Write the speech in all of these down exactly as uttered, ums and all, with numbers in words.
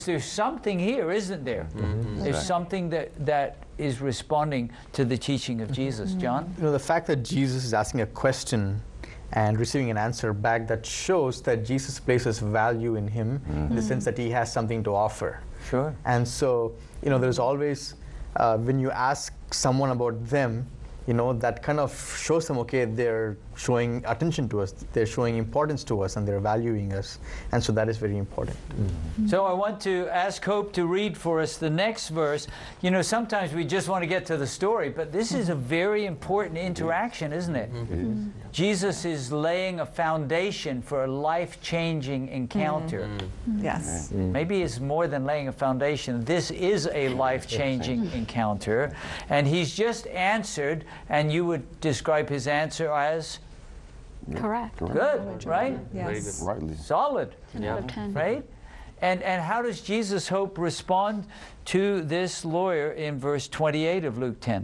there's something here, isn't there? Mm-hmm. There's right. something that, that is responding to the teaching of Jesus. John? You know, the fact that Jesus is asking a question and receiving an answer back, that shows that Jesus places value in him, mm-hmm. in the sense that he has something to offer. Sure. And so, you know, there's always, uh, when you ask someone about them, you know, that kind of shows them, okay, they're showing attention to us, they're showing importance to us, and they're valuing us. And so that is very important. Mm-hmm. So I want to ask Hope to read for us the next verse. You know, sometimes we just want to get to the story, but this is a very important interaction, isn't it? Mm-hmm. Jesus is laying a foundation for a life-changing encounter. Mm-hmm. Yes. Mm-hmm. Maybe it's more than laying a foundation. This is a life-changing encounter. And he's just answered, and you would describe his answer as? Correct. Good, right? Yes. Very good. Rightly. Solid. ten out of ten. Right? And, and how does Jesus, Hope, respond to this lawyer in verse twenty-eight of Luke ten?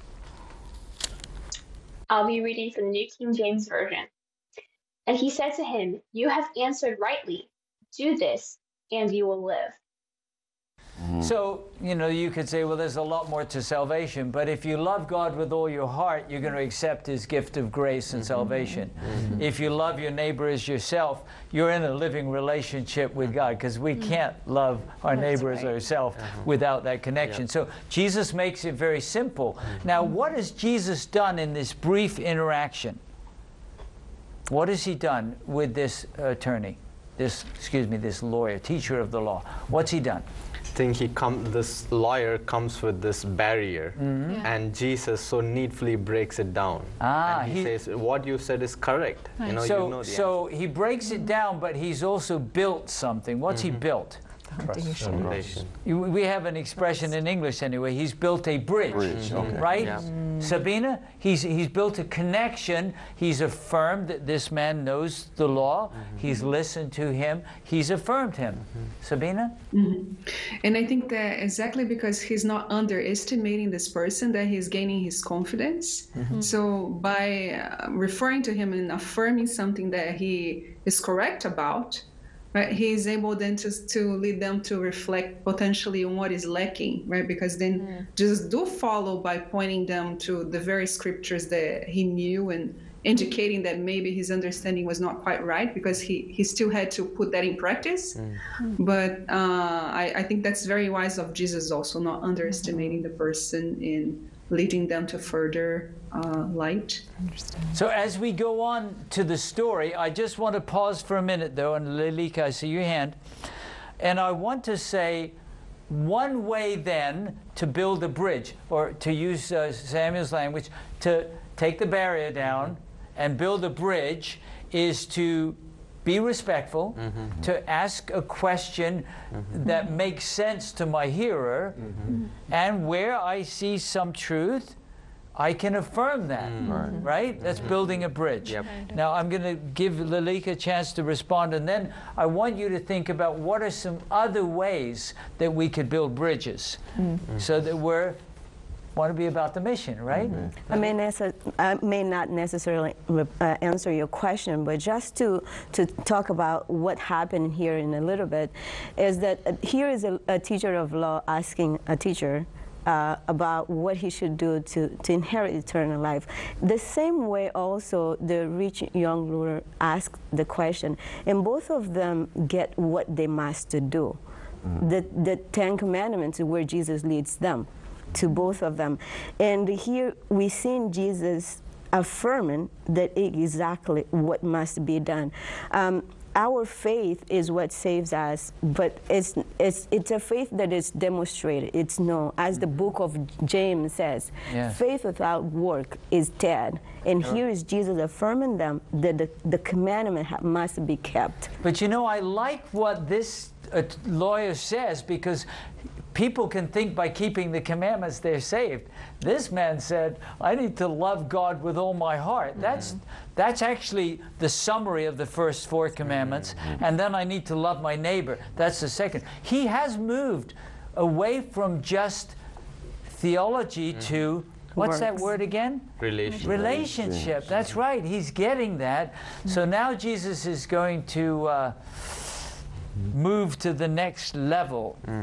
I'll be reading from the New King James Version. And he said to him, "You have answered rightly. Do this, and you will live." Mm-hmm. So, you know, you could say, well, there's a lot more to salvation, but if you love God with all your heart, you're going to accept his gift of grace and mm-hmm. salvation. Mm-hmm. If you love your neighbor as yourself, you're in a living relationship with God, because we mm-hmm. can't love our That's neighbor right. as ourselves uh-huh. without that connection. Yep. So Jesus makes it very simple. Mm-hmm. Now, what has Jesus done in this brief interaction? What has he done with this attorney, this, excuse me, this lawyer, teacher of the law? What's he done? I think he come, this lawyer comes with this barrier, mm-hmm. yeah. and Jesus so neatly breaks it down. Ah, and he, he says, what you said is correct. Right. You know, so you know the so he breaks it down, but he's also built something. What's mm-hmm. he built? Foundation. Foundation. We have an expression in English anyway. He's built a bridge, bridge. Okay. right? Yeah. Mm. Sabina, he's he's built a connection. He's affirmed that this man knows the law. Mm-hmm. He's listened to him. He's affirmed him. Mm-hmm. Sabina? Mm-hmm. And I think that exactly because he's not underestimating this person, that he's gaining his confidence. Mm-hmm. So by uh, referring to him and affirming something that he is correct about, right, he is able then to, to lead them to reflect potentially on what is lacking, right? Because then mm. just do follow by pointing them to the very scriptures that he knew and indicating that maybe his understanding was not quite right, because he, he still had to put that in practice. Mm. But uh, I, I think that's very wise of Jesus also, not underestimating the person in leading them to further uh, light. So as we go on to the story, I just want to pause for a minute, though, and Lilika, I see your hand. And I want to say, one way then to build a bridge, or to use uh, Samuel's language, to take the barrier down and build a bridge, is to be respectful, mm-hmm. to ask a question mm-hmm. that makes sense to my hearer, mm-hmm. and where I see some truth, I can affirm that, mm-hmm. right? right? That's mm-hmm. building a bridge. Yep. Now, I'm going to give Lilika a chance to respond, and then I want you to think about what are some other ways that we could build bridges, mm-hmm. so that we're want to be about the mission, right? Mm-hmm. I, may nece- I may not necessarily uh, answer your question, but just to, to talk about what happened here in a little bit, is that uh, here is a, a teacher of law asking a teacher uh, about what he should do to, to inherit eternal life. The same way also the rich young ruler asked the question, and both of them get what they must do. Mm-hmm. The, the Ten Commandments where Jesus leads them, to both of them. And here we see Jesus affirming that exactly what must be done. Um, our faith is what saves us, but it's, it's, it's a faith that is demonstrated. It's known. As the book of James says, yes. faith without work is dead. And sure. here is Jesus affirming them that the, the commandment ha- must be kept. But you know, I like what this uh, lawyer says, because people can think by keeping the commandments they're saved. This man said, I need to love God with all my heart. Mm-hmm. That's that's actually the summary of the first four commandments. Mm-hmm. And then I need to love my neighbor. That's the second. He has moved away from just theology mm-hmm. to, what's Works. that word again? Relationship. Relationship. That's right. He's getting that. Mm-hmm. So now Jesus is going to uh, move to the next level. Mm.